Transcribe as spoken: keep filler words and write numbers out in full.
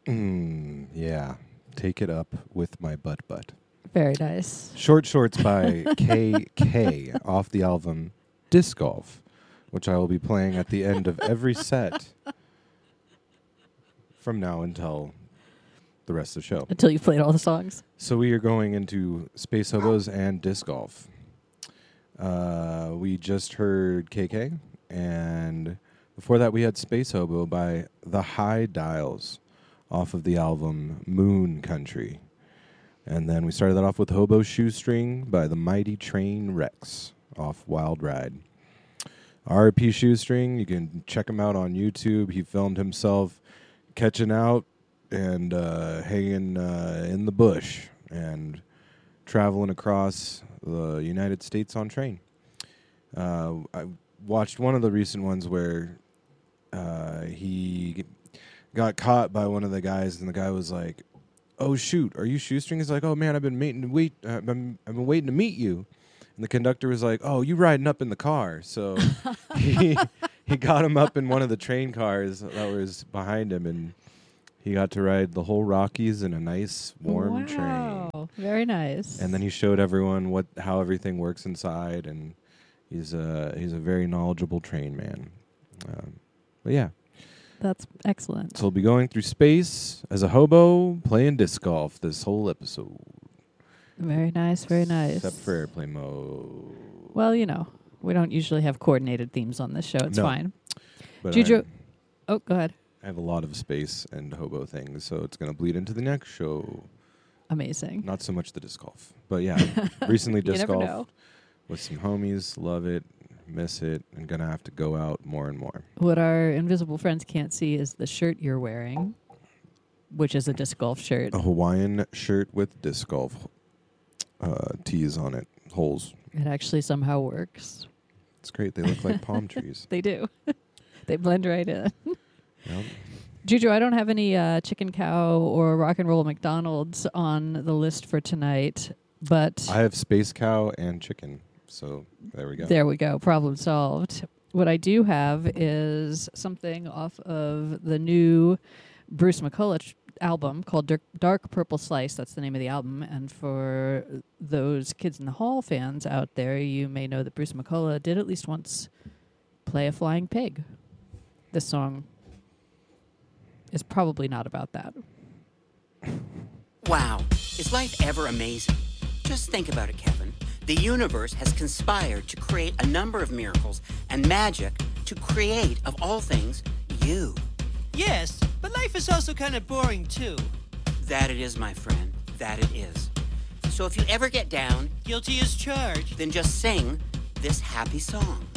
Mm, yeah. Take it up with my butt butt. Very nice. Short Shorts by K K off the album Disc Golf, which I will be playing at the end of every set from now until the rest of the show. Until you've played all the songs. So we are going into Space Hobos and Disc Golf. Uh, we just heard K K, and before that we had Space Hobo by The High Dials off of the album Moon Country. And then we started that off with Hobo Shoestring by The Mighty Train Rex off Wild Ride. R P Shoestring, you can check him out on YouTube. He filmed himself catching out and uh, hanging uh, in the bush and traveling across the United States on train. Uh, I watched one of the recent ones where uh, he got caught by one of the guys, and the guy was like, "Oh shoot, are you Shoestring?" He's like, "Oh man, I've been waiting to wait. Uh, I've, been, I've been waiting to meet you." And the conductor was like, "Oh, you riding up in the car?" So he he got him up in one of the train cars that was behind him, and he got to ride the whole Rockies in a nice warm train. Wow, very nice. And then he showed everyone what how everything works inside, and he's a he's a very knowledgeable train man. Um, but yeah, that's excellent. so we'll be going through space as a hobo playing disc golf this whole episode. Very nice, very nice. Except for airplane mode. Well, you know, we don't usually have coordinated themes on this show. It's No. fine. But Juju, I'm- oh, go ahead. I have a lot of space and hobo things, so it's going to bleed into the next show. Amazing. Not so much the disc golf. But yeah, recently You disc never golf know. with some homies. Love it. Miss it. I'm going to have to go out more and more. What our invisible friends can't see is the shirt you're wearing, which is a disc golf shirt. A Hawaiian shirt with disc golf uh, tees on it. Holes. It actually somehow works. It's great. They look like palm trees. They do. They blend right in. Yep. Juju, I don't have any uh, chicken cow or rock and roll McDonald's on the list for tonight, but I have space cow and chicken. So there we go. there we go. Problem solved. What I do have is something off of the new Bruce McCulloch ch- album called Dark, Dark Purple Slice. That's the name of the album. And for those Kids in the Hall fans out there, you may know that Bruce McCulloch did at least once play a flying pig. This song is probably not about that. Wow, is life ever amazing? Just think about it, Kevin. The universe has conspired to create a number of miracles and magic to create, of all things, you. Yes, but life is also kind of boring, too. That it is, my friend. That it is. So if you ever get down, Guilty as charged. then just sing this happy song.